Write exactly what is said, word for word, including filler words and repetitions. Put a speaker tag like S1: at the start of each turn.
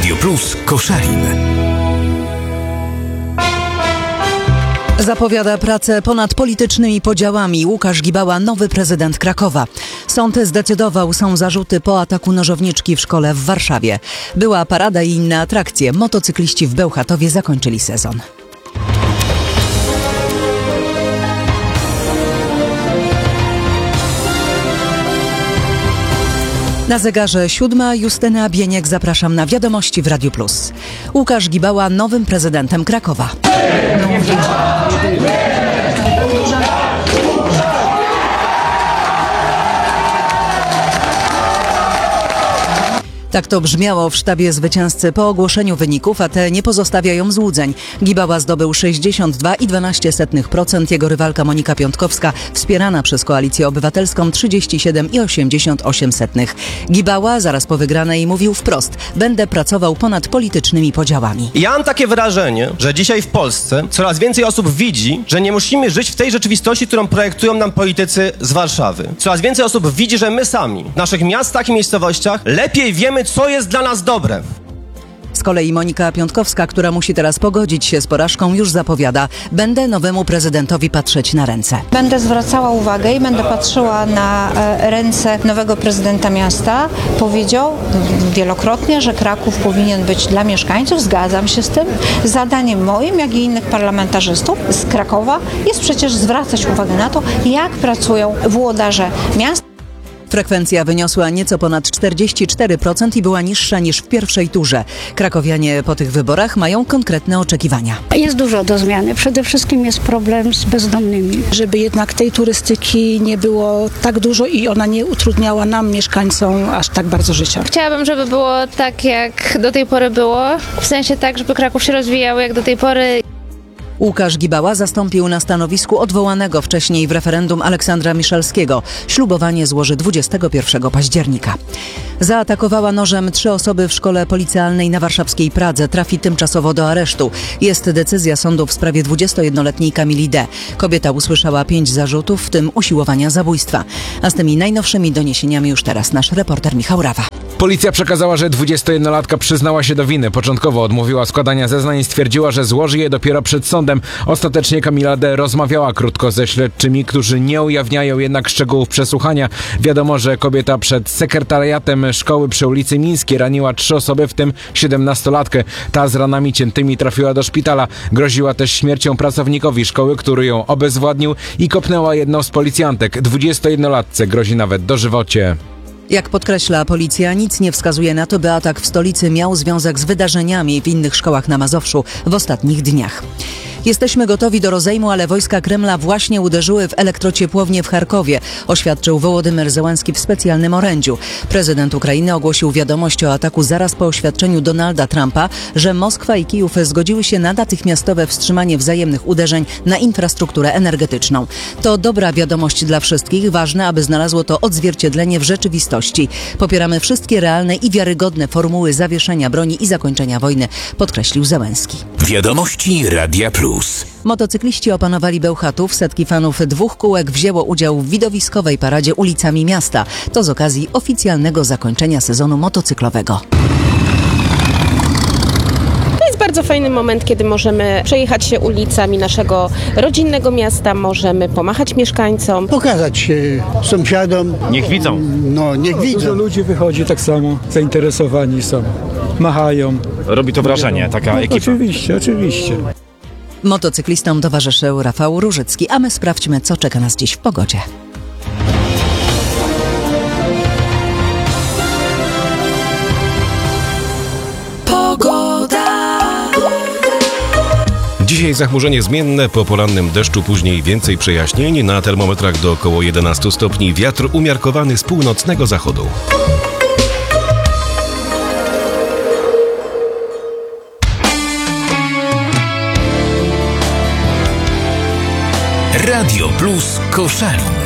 S1: Radio Plus Koszalin.
S2: Zapowiada pracę ponad politycznymi podziałami. Łukasz Gibała, nowy prezydent Krakowa. Sąd zdecydował, są zarzuty po ataku nożowniczki w szkole w Warszawie. Była parada i inne atrakcje. Motocykliści w Bełchatowie zakończyli sezon. Na zegarze siódma. Justyna Bieniek, zapraszam na wiadomości w Radiu Plus. Łukasz Gibała nowym prezydentem Krakowa. Tak to brzmiało w sztabie zwycięzcy po ogłoszeniu wyników, a te nie pozostawiają złudzeń. Gibała zdobył sześćdziesiąt dwa i dwanaście procent, jego rywalka Monika Piątkowska, wspierana przez Koalicję Obywatelską, trzydzieści siedem i osiemdziesiąt osiem procent. Gibała zaraz po wygranej mówił wprost: będę pracował ponad politycznymi podziałami.
S3: Ja mam takie wrażenie, że dzisiaj w Polsce coraz więcej osób widzi, że nie musimy żyć w tej rzeczywistości, którą projektują nam politycy z Warszawy. Coraz więcej osób widzi, że my sami w naszych miastach i miejscowościach lepiej wiemy, co jest dla nas dobre.
S2: Z kolei Monika Piątkowska, która musi teraz pogodzić się z porażką, już zapowiada: będę nowemu prezydentowi patrzeć na ręce.
S4: Będę zwracała uwagę i będę patrzyła na e, ręce nowego prezydenta miasta. Powiedział wielokrotnie, że Kraków powinien być dla mieszkańców. Zgadzam się z tym. Zadaniem moim, jak i innych parlamentarzystów z Krakowa jest przecież zwracać uwagę na to, jak pracują włodarze miasta.
S2: Frekwencja wyniosła nieco ponad czterdzieści cztery procent i była niższa niż w pierwszej turze. Krakowianie po tych wyborach mają konkretne oczekiwania.
S5: Jest dużo do zmiany. Przede wszystkim jest problem z bezdomnymi.
S6: Żeby jednak tej turystyki nie było tak dużo i ona nie utrudniała nam, mieszkańcom, aż tak bardzo życia.
S7: Chciałabym, żeby było tak, jak do tej pory było. W sensie tak, żeby Kraków się rozwijał jak do tej pory.
S2: Łukasz Gibała zastąpił na stanowisku odwołanego wcześniej w referendum Aleksandra Miszalskiego. Ślubowanie złoży dwudziestego pierwszego października. Zaatakowała nożem trzy osoby w szkole policealnej na warszawskiej Pradze. Trafi tymczasowo do aresztu. Jest decyzja sądu w sprawie dwudziestojednoletniej Kamili D. Kobieta usłyszała pięć zarzutów, w tym usiłowania zabójstwa. A z tymi najnowszymi doniesieniami już teraz nasz reporter Michał Rawa.
S8: Policja przekazała, że dwudziestojednolatka przyznała się do winy. Początkowo odmówiła składania zeznań i stwierdziła, że złoży je dopiero przed sądem. Ostatecznie Kamila D. rozmawiała krótko ze śledczymi, którzy nie ujawniają jednak szczegółów przesłuchania. Wiadomo, że kobieta przed sekretariatem szkoły przy ulicy Mińskiej raniła trzy osoby, w tym siedemnastolatkę. Ta z ranami ciętymi trafiła do szpitala. Groziła też śmiercią pracownikowi szkoły, który ją obezwładnił i kopnęła jedną z policjantek. dwudziestojednolatce grozi nawet dożywocie.
S2: Jak podkreśla policja, nic nie wskazuje na to, by atak w stolicy miał związek z wydarzeniami w innych szkołach na Mazowszu w ostatnich dniach. Jesteśmy gotowi do rozejmu, ale wojska Kremla właśnie uderzyły w elektrociepłownię w Charkowie, oświadczył Wołodymyr Zełenski w specjalnym orędziu. Prezydent Ukrainy ogłosił wiadomość o ataku zaraz po oświadczeniu Donalda Trumpa, że Moskwa i Kijów zgodziły się na natychmiastowe wstrzymanie wzajemnych uderzeń na infrastrukturę energetyczną. To dobra wiadomość dla wszystkich, ważne, aby znalazło to odzwierciedlenie w rzeczywistości. Popieramy wszystkie realne i wiarygodne formuły zawieszenia broni i zakończenia wojny, podkreślił Zełenski.
S1: Wiadomości Radia Plus.
S2: Motocykliści opanowali Bełchatów. Setki fanów dwóch kółek wzięło udział w widowiskowej paradzie ulicami miasta. To z okazji oficjalnego zakończenia sezonu motocyklowego.
S9: To jest bardzo fajny moment, kiedy możemy przejechać się ulicami naszego rodzinnego miasta, możemy pomachać mieszkańcom.
S10: Pokazać się sąsiadom.
S11: Niech widzą.
S10: No, niech widzą.
S12: Dużo ludzi wychodzi tak samo, zainteresowani są, machają.
S11: Robi to wrażenie, taka
S12: no,
S11: ekipa.
S12: Oczywiście, oczywiście.
S2: Motocyklistom towarzyszył Rafał Różycki, a my sprawdźmy, co czeka nas dziś w pogodzie.
S1: Pogoda.
S13: Dzisiaj zachmurzenie zmienne, po porannym deszczu później więcej przejaśnień, na termometrach do około jedenastu stopni, wiatr umiarkowany z północnego zachodu.
S1: Radio Plus Koszalin.